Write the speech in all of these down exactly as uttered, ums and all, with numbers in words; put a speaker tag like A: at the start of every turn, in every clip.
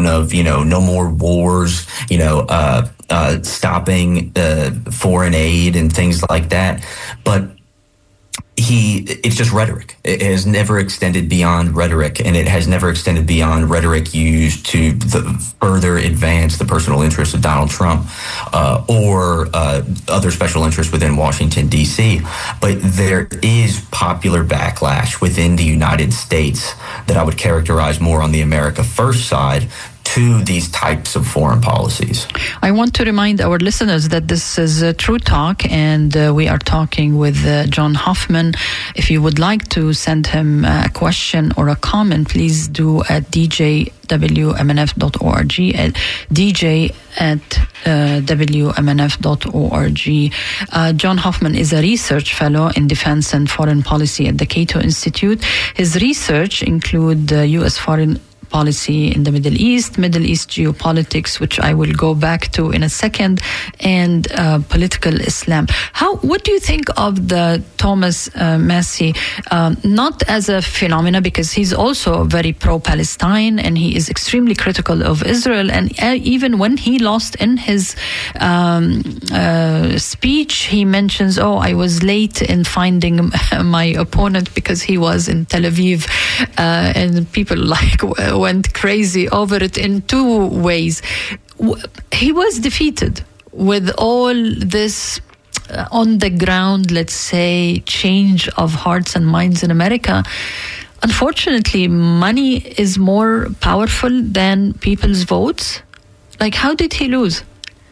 A: tone of, you know, no more wars, you know, uh, uh, stopping uh, foreign aid and things like that. But he, it's just rhetoric. It has never extended beyond rhetoric, and it has never extended beyond rhetoric used to the, further advance the personal interests of Donald Trump uh, or uh, other special interests within Washington, D C. But there is popular backlash within the United States that I would characterize more on the America First side to these types of foreign policies.
B: I want to remind our listeners that this is uh, True Talk, and uh, we are talking with uh, John Hoffman. If you would like to send him a question or a comment, please do at d j w m n f dot org, at d j at uh, w m n f dot org. Uh, John Hoffman is a research fellow in defense and foreign policy at the Cato Institute. His research include uh, U S foreign policy in the Middle East, Middle East geopolitics, which I will go back to in a second, and uh, political Islam. How? What do you think of the Thomas uh, Massie, um, not as a phenomena, because he's also very pro-Palestine and he is extremely critical of Israel, and uh, even when he lost in his um, uh, speech, he mentions, oh, I was late in finding my opponent because he was in Tel Aviv, uh, and people like went crazy over it in two ways. He was defeated with all this uh, on the ground, let's say, change of hearts and minds in America. Unfortunately, money is more powerful than people's votes. Like, how did he lose?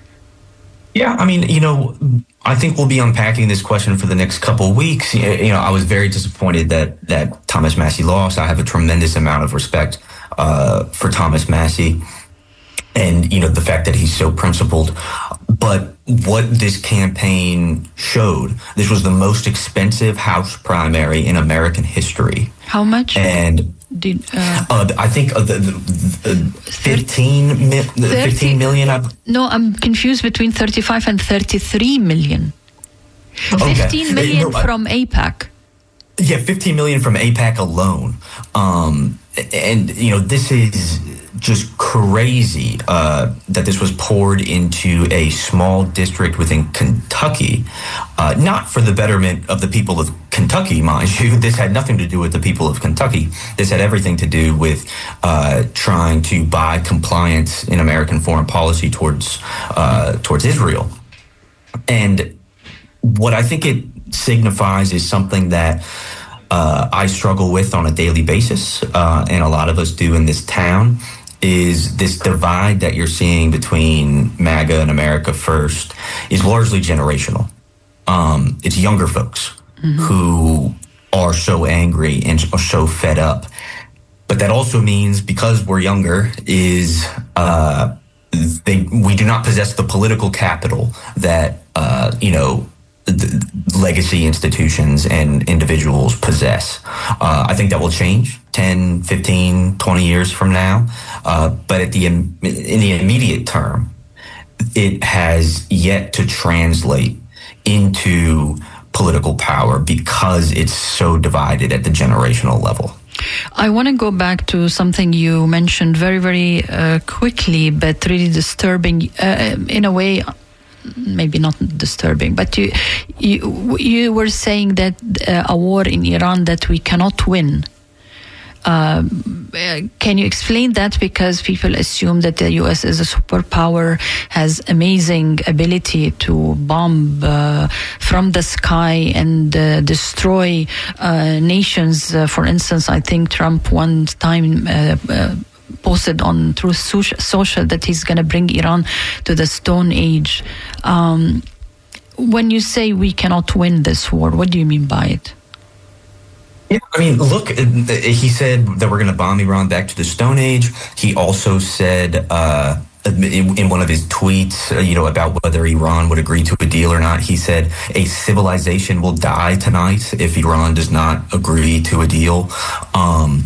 A: Yeah, I mean, you know, I think we'll be unpacking this question for the next couple of weeks. You know, I was very disappointed that that Thomas Massie lost. I have a tremendous amount of respect uh, for Thomas Massie and, you know, the fact that he's so principled. But what this campaign showed, this was the most expensive House primary in American history.
B: How much?
A: And
B: Did, uh,
A: uh, I think uh, the, the, the fifteen, mi- fifteen million. I've,
B: no, I'm confused between thirty-five and thirty-three million.
A: Okay.
B: fifteen million
A: no,
B: from AIPAC.
A: Yeah, fifteen million from AIPAC alone. Um, and, you know, this is just crazy uh, that this was poured into a small district within Kentucky, uh, not for the betterment of the people of Kentucky, mind you. This had nothing to do with the people of Kentucky. This had everything to do with uh, trying to buy compliance in American foreign policy towards uh, towards Israel. And what I think it signifies is something that uh, I struggle with on a daily basis, uh, and a lot of us do in this town, is this divide that you're seeing between MAGA and America First is largely generational. Um, it's younger folks mm-hmm. who are so angry and are so fed up. But that also means, because we're younger, is uh, they we do not possess the political capital that, uh, you know, the legacy institutions and individuals possess. Uh, I think that will change ten, fifteen, twenty years from now. Uh, but at the in the immediate term, it has yet to translate into political power because it's so divided at the generational level.
B: I want to go back to something you mentioned very, very uh, quickly, but really disturbing uh, in a way. Maybe not disturbing, but you you, you were saying that uh, a war in Iran that we cannot win. Uh, can you explain that? Because people assume that the U S is a superpower, has amazing ability to bomb uh, from the sky and uh, destroy uh, nations. Uh, for instance, I think Trump one time uh, uh, posted on Truth Social that he's going to bring Iran to the Stone Age. Um, when you say we cannot win this war, what do you mean by it?
A: Yeah, I mean, look, he said that we're going to bomb Iran back to the Stone Age. He also said uh, in, in one of his tweets, uh, you know, about whether Iran would agree to a deal or not, he said a civilization will die tonight if Iran does not agree to a deal. Um,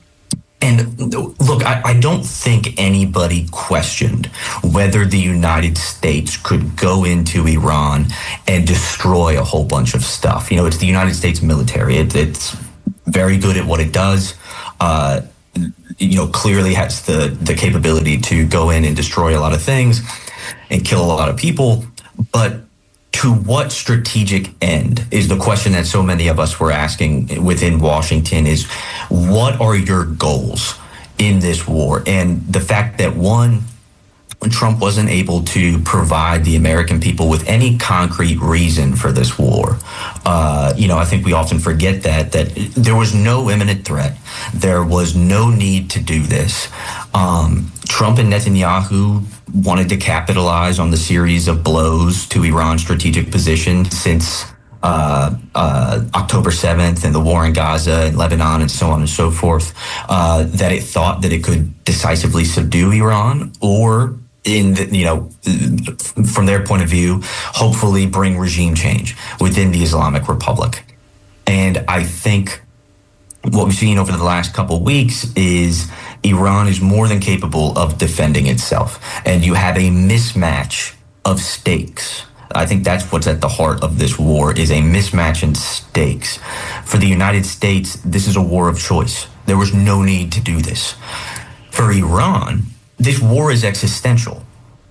A: And look, I, I don't think anybody questioned whether the United States could go into Iran and destroy a whole bunch of stuff. You know, it's the United States military. It, it's very good at what it does. Uh, you know, clearly has the, the capability to go in and destroy a lot of things and kill a lot of people. But to what strategic end is the question that so many of us were asking within Washington is, what are your goals in this war? And the fact that, one, Trump wasn't able to provide the American people with any concrete reason for this war. Uh, you know, I think we often forget that, that there was no imminent threat. There was no need to do this. Um, Trump and Netanyahu wanted to capitalize on the series of blows to Iran's strategic position since Uh, uh, October seventh and the war in Gaza and Lebanon and so on and so forth, uh, that it thought that it could decisively subdue Iran, or in the, you know, from their point of view, hopefully bring regime change within the Islamic Republic. And I think what we've seen over the last couple of weeks is Iran is more than capable of defending itself. And you have a mismatch of stakes. I think that's what's at the heart of this war, is a mismatch in stakes. For the United States, this is a war of choice. There was no need to do this. For Iran, this war is existential.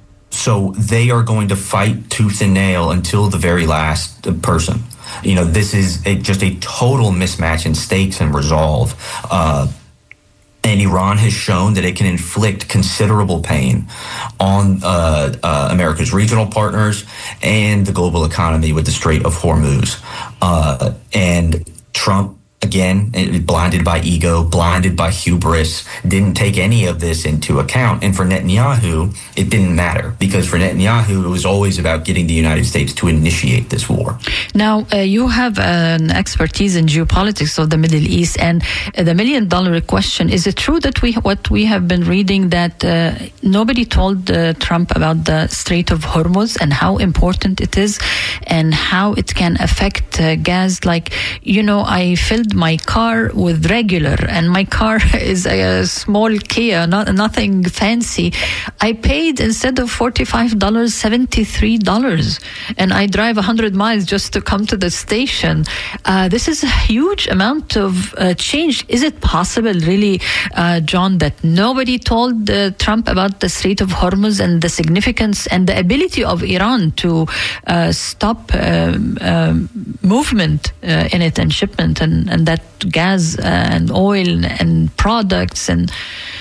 A: So they are going to fight tooth and nail until the very last person. You know, this is a, just a total mismatch in stakes and resolve. Uh, And Iran has shown that it can inflict considerable pain on uh, uh, America's regional partners and the global economy with the Strait of Hormuz. Uh, and Trump, again, blinded by ego, blinded by hubris, didn't take any of this into account. And for Netanyahu, it didn't matter, because for Netanyahu, it was always about getting the United States to initiate this war.
B: Now, uh, you have an expertise in geopolitics of the Middle East, and uh, the million dollar question, is it true that we what we have been reading, that uh, nobody told uh, Trump about the Strait of Hormuz and how important it is and how it can affect uh, gas? Like, you know, I filled my car with regular, and my car is a small Kia, not nothing fancy. I paid, instead of forty-five dollars, seventy-three dollars, and I drive one hundred miles just to come to the station. Uh, this is a huge amount of uh, change. Is it possible, really, uh, John, that nobody told uh, Trump about the Strait of Hormuz and the significance and the ability of Iran to uh, stop um, um, movement uh, in it and shipment and, and that gas and oil and products? And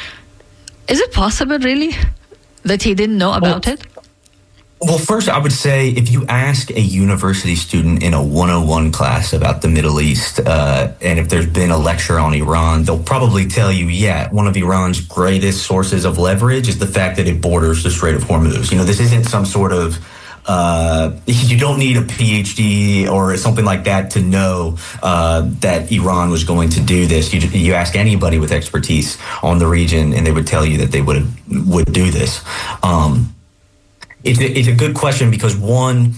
B: is it possible, really, that he didn't know about well, it?
A: Well, first, I would say if you ask a university student in a one oh one class about the Middle East, uh, and if there's been a lecture on Iran, they'll probably tell you, yeah, one of Iran's greatest sources of leverage is the fact that it borders the Strait of Hormuz. You know, this isn't some sort of Uh, you don't need a P H D or something like that to know uh, that Iran was going to do this. You, you ask anybody with expertise on the region, and they would tell you that they would would do this. Um, it's, it's a good question because, one,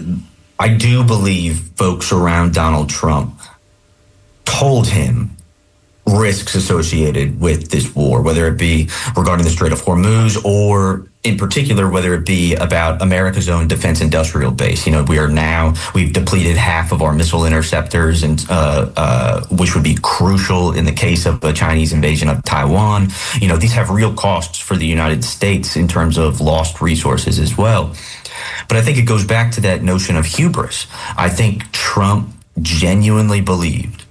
A: I do believe folks around Donald Trump told him risks associated with this war, whether it be regarding the Strait of Hormuz or in particular, whether it be about America's own defense industrial base. You know, we are now, we've depleted half of our missile interceptors, and uh, uh, which would be crucial in the case of a Chinese invasion of Taiwan. You know, these have real costs for the United States in terms of lost resources as well. But I think it goes back to that notion of hubris. I think Trump genuinely believed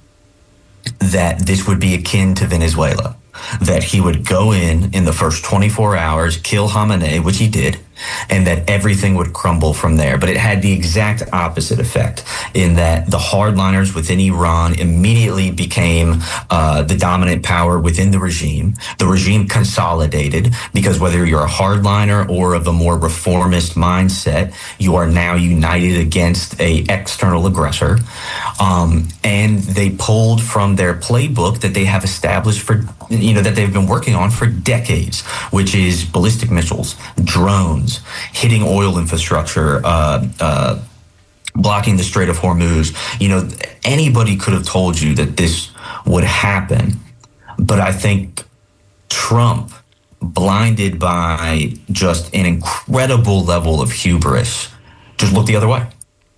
A: that this would be akin to Venezuela, that he would go in in the first twenty-four hours, kill Khamenei, which he did, and that everything would crumble from there. But it had the exact opposite effect, in that the hardliners within Iran immediately became uh, the dominant power within the regime. The regime consolidated, because whether you're a hardliner or of a more reformist mindset, you are now united against a external aggressor. Um, and they pulled from their playbook that they have established for, you know, that they've been working on for decades, which is ballistic missiles, drones, hitting oil infrastructure, uh, uh, blocking the Strait of Hormuz. You know, anybody could have told you that this would happen. But I think Trump, blinded by just an incredible level of hubris, just looked the other way.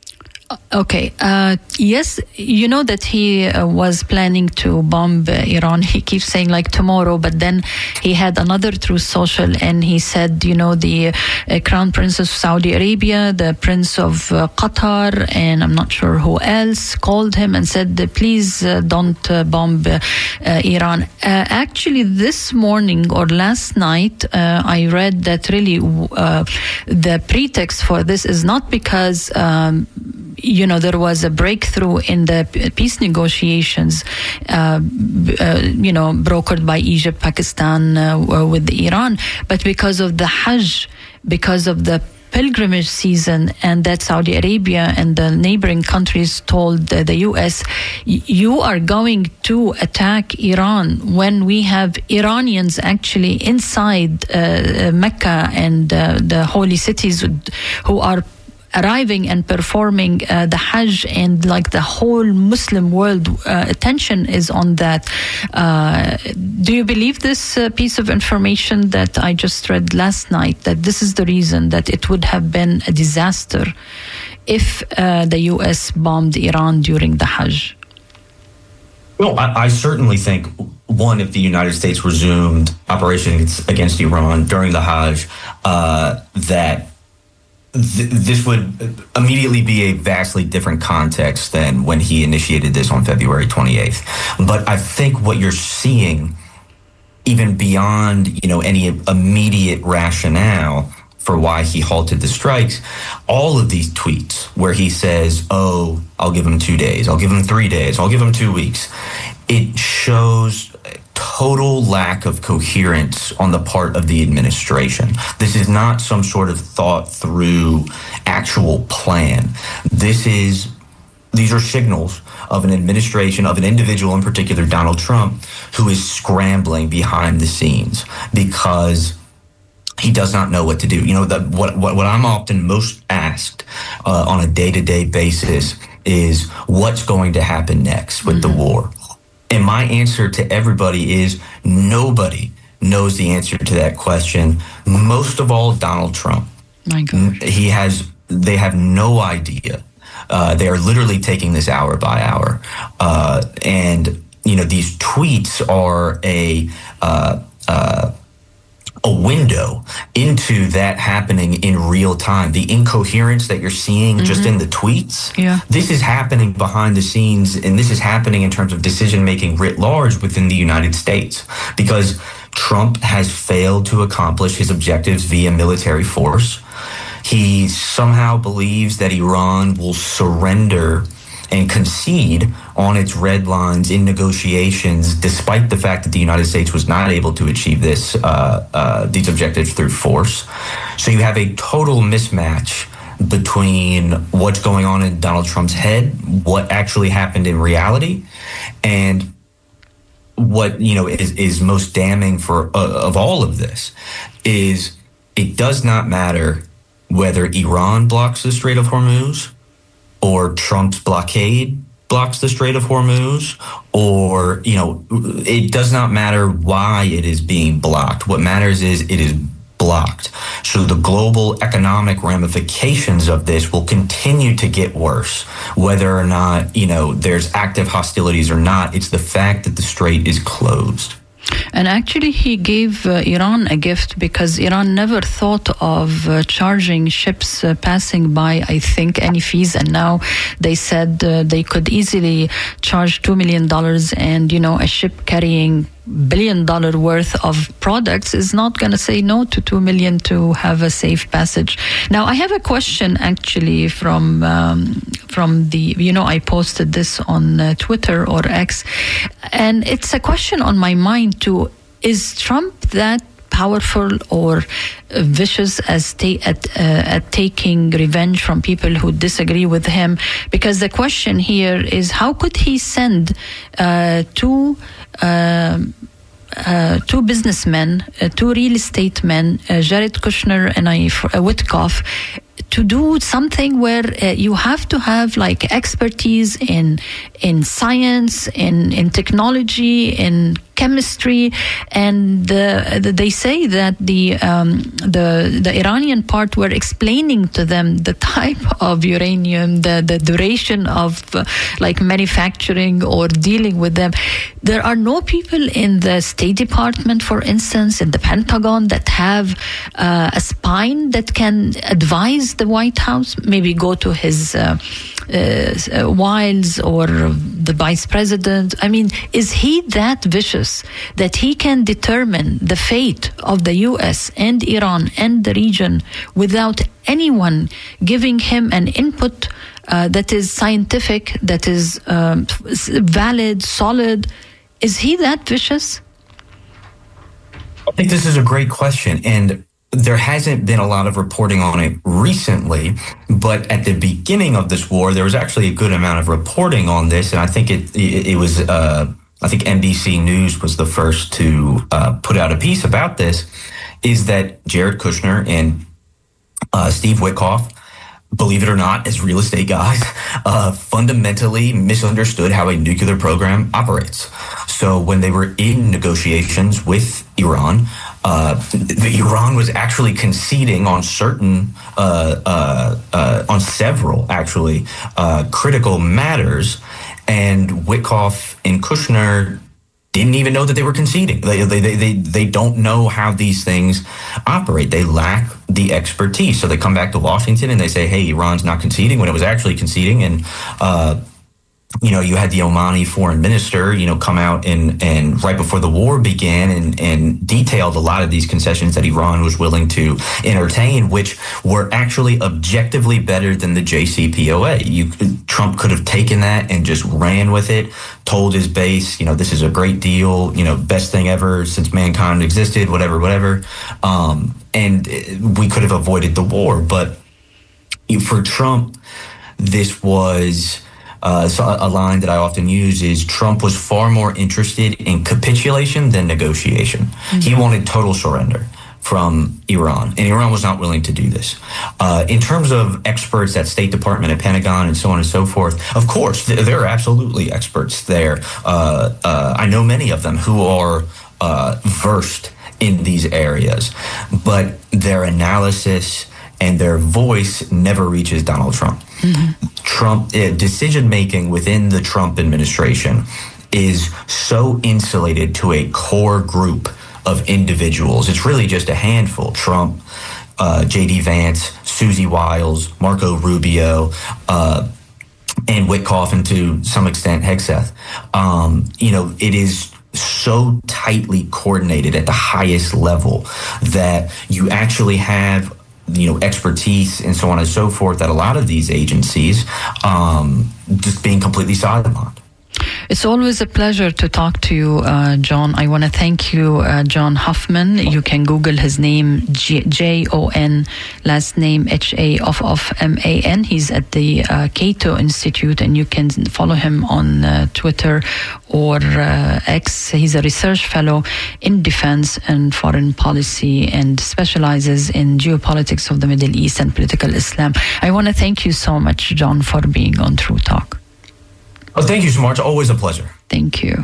B: Okay. Uh, yes, you know that he uh, was planning to bomb uh, Iran. He keeps saying like tomorrow, but then he had another Truth Social and he said, you know, the uh, Crown Prince of Saudi Arabia, the Prince of uh, Qatar, and I'm not sure who else called him and said, please uh, don't uh, bomb uh, uh, Iran. Uh, actually, this morning or last night, uh, I read that really uh, the pretext for this is not because um, you know, there was a breakthrough in the peace negotiations, uh, uh, you know, brokered by Egypt, Pakistan, uh, with Iran, but because of the Hajj, because of the pilgrimage season, and that Saudi Arabia and the neighboring countries told the, the U S, you are going to attack Iran when we have Iranians actually inside uh, Mecca and uh, the holy cities who are arriving and performing uh, the Hajj, and like the whole Muslim world uh, attention is on that. Uh, do you believe this uh, piece of information that I just read last night, that this is the reason that it would have been a disaster if uh, the U S bombed Iran during the Hajj?
A: Well, I, I certainly think, one, if the United States resumed operations against Iran during the Hajj, uh, that this would immediately be a vastly different context than when he initiated this on February twenty-eighth. But I think what you're seeing, even beyond, you know, any immediate rationale for why he halted the strikes, all of these tweets where he says, oh, I'll give him two days, I'll give him three days, I'll give him two weeks, it shows total lack of coherence on the part of the administration. This is not some sort of thought through actual plan. This is, these are signals of an administration, of an individual, in particular Donald Trump, who is scrambling behind the scenes because he does not know what to do. You know, the, what, what, what I'm often most asked uh, on a day-to-day basis is what's going to happen next with mm-hmm. the war? And my answer to everybody is nobody knows the answer to that question. Most of all, Donald Trump.
B: My God.
A: He has, they have no idea. Uh, they are literally taking this hour by hour. Uh, and, you know, these tweets are a, uh, uh, a window into that happening in real time. The incoherence that you're seeing mm-hmm. just in the tweets,
B: yeah.
A: this is happening behind the scenes, and this is happening in terms of decision-making writ large within the United States, because Trump has failed to accomplish his objectives via military force. He somehow believes that Iran will surrender and concede on its red lines in negotiations, despite the fact that the United States was not able to achieve this uh, uh, these objectives through force. So you have a total mismatch between what's going on in Donald Trump's head, what actually happened in reality, and what, you know, is, is most damning for uh, of all of this is it does not matter whether Iran blocks the Strait of Hormuz, or Trump's blockade blocks the Strait of Hormuz, or, you know, it does not matter why it is being blocked. What matters is it is blocked. So the global economic ramifications of this will continue to get worse, whether or not, you know, there's active hostilities or not. It's the fact that the strait is closed.
B: And actually, he gave uh, Iran a gift, because Iran never thought of uh, charging ships uh, passing by, I think, any fees. And now they said uh, they could easily charge two million dollars, and, you know, a ship carrying billion dollar worth of products is not going to say no to two million to have a safe passage. Now, I have a question actually from um, from the, you know, I posted this on uh, Twitter or X, and it's a question on my mind too. Is Trump that powerful or vicious as ta- at, uh, at taking revenge from people who disagree with him? Because the question here is, how could he send uh, two uh, uh, two businessmen, uh, two real estate men, uh, Jared Kushner and I, uh, Witkoff, to do something where uh, you have to have like expertise in in science, in in technology, in chemistry, and uh, they say that the um, the the Iranian part were explaining to them the type of uranium, the the duration of uh, like manufacturing or dealing with them. There are no people in the State Department, for instance, in the Pentagon, that have uh, a spine that can advise the White House, maybe go to his uh, uh, wiles or the vice president. I mean, is he that vicious that he can determine the fate of the U S and Iran and the region without anyone giving him an input uh, that is scientific, that is um, valid, solid? Is he that vicious?
A: I think this is a great question, and there hasn't been a lot of reporting on it recently, but at the beginning of this war, there was actually a good amount of reporting on this, and I think it it, it was uh, I think N B C News was the first to uh, put out a piece about this. Is that Jared Kushner and uh, Steve Witkoff, believe it or not, as real estate guys, uh, fundamentally misunderstood how a nuclear program operates. So when they were in negotiations with Iran, uh, the Iran was actually conceding on certain, uh, uh, uh, on several actually uh, critical matters, and Witkoff and Kushner didn't even know that they were conceding. They, they, they, they, they don't know how these things operate. They lack the expertise. So they come back to Washington and they say, hey, Iran's not conceding, when it was actually conceding. And, uh, you know, you had the Omani foreign minister, you know, come out and, and right before the war began and, and detailed a lot of these concessions that Iran was willing to entertain, which were actually objectively better than the J C P O A. You, Trump could have taken that and just ran with it, told his base, you know, this is a great deal, you know, best thing ever since mankind existed, whatever, whatever. Um, and we could have avoided the war. But for Trump, this was... Uh, so a line that I often use is Trump was far more interested in capitulation than negotiation. Mm-hmm. He wanted total surrender from Iran, and Iran was not willing to do this. Uh, in terms of experts at State Department, at Pentagon, and so on and so forth, of course, th- there are absolutely experts there. Uh, uh, I know many of them who are uh, versed in these areas, but their analysis and their voice never reaches Donald Trump. Mm-hmm. Trump uh, decision making within the Trump administration is so insulated to a core group of individuals. It's really just a handful. Trump, uh, J D Vance, Susie Wiles, Marco Rubio, uh, and Witkoff, and to some extent Hegseth. Um, you know, it is so tightly coordinated at the highest level that you actually have, you know, expertise and so on and so forth, that a lot of these agencies um, just being completely sidelined.
B: It's always a pleasure to talk to you, uh, John. I want to thank you, uh, John Hoffman. You can Google his name, J O N, last name H A of of M A N. He's at the uh, Cato Institute, and you can follow him on uh, Twitter or uh, X. He's a research fellow in defense and foreign policy and specializes in geopolitics of the Middle East and political Islam. I want to thank you so much, John, for being on True Talk.
A: Oh, thank you so much. Always a pleasure.
B: Thank you.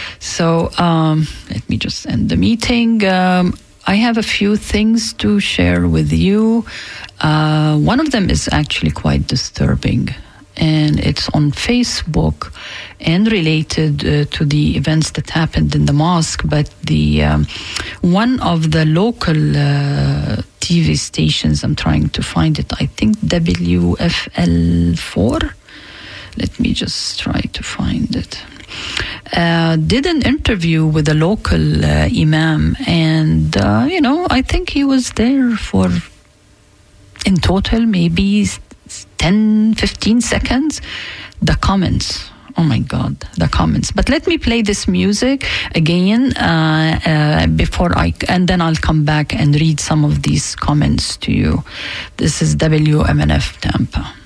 B: So um, let me just end the meeting. Um, I have a few things to share with you. Uh, one of them is actually quite disturbing, and it's on Facebook and related uh, to the events that happened in the mosque. But the um, one of the local uh, T V stations, I'm trying to find it, I think W F L four. Let me just try to find it. Uh, did an interview with a local uh, imam, and uh, you know, I think he was there for in total maybe ten, fifteen seconds. The comments, oh my God, the comments. But let me play this music again uh, uh, before I, and then I'll come back and read some of these comments to you. This is W M N F Tampa.